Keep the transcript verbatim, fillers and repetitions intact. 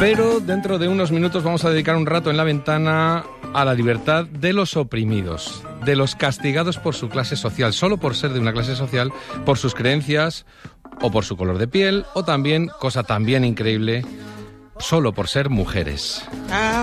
Pero dentro de unos minutos vamos a dedicar un rato en La Ventana a la libertad de los oprimidos, de los castigados por su clase social, solo por ser de una clase social, por sus creencias o por su color de piel, o también, cosa también increíble, solo por ser mujeres.